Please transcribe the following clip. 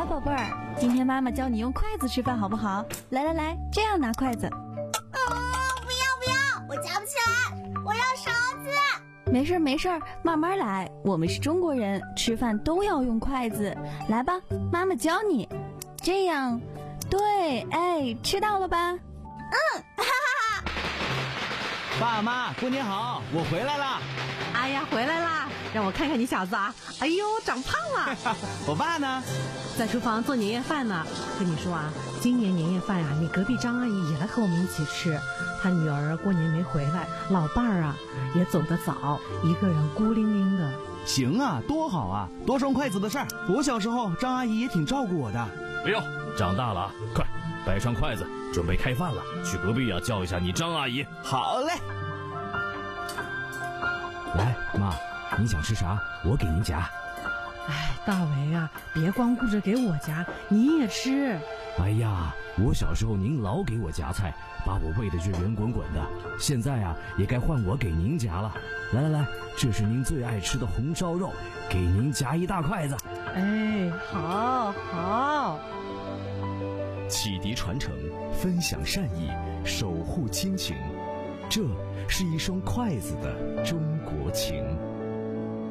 宝贝儿，今天妈妈教你用筷子吃饭好不好？来，这样拿筷子。 不要，我夹不起来，我要勺子。 没事儿，慢慢来。我们是中国人，吃饭都要用筷子。来吧，妈妈教你。这样，对，哎，吃到了吧？ 哈哈。 爸妈，过年好，我回来了。 哎呀，回来啦！让我看看你小子啊！哎呦，长胖了。 我爸呢？ 在厨房做年夜饭呢。跟你说啊，今年年夜饭啊，你隔壁张阿姨也来和我们一起吃。她女儿过年没回来，老伴儿啊也走得早，一个人孤零零的。 行啊，多好啊，多双筷子的事儿。我小时候，张阿姨也挺照顾我的。 哎呦，长大了啊，快摆上筷子，准备开饭了。去隔壁啊叫一下你张阿姨。 好嘞。 来，妈，你想吃啥？我给您夹。 哎，大为啊，别光顾着给我夹，你也吃。 哎呀，我小时候您老给我夹菜，把我喂得是圆滚滚的。现在啊，也该换我给您夹了。来，这是您最爱吃的红烧肉，给您夹一大筷子。 哎，好。 启迪传承，分享善意，守护亲情，这是一双筷子的中国情。